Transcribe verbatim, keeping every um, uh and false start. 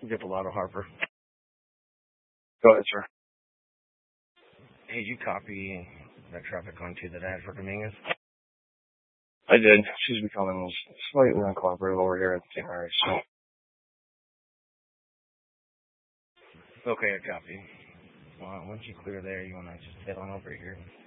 Dipolado Harper. Go ahead, sir. Hey, you copy that traffic on two that I had for Dominguez? I did. She's becoming slightly uncooperative over here at Saint Mary's. So. Okay, I copy. Well, once you clear there, you want to just head on over here.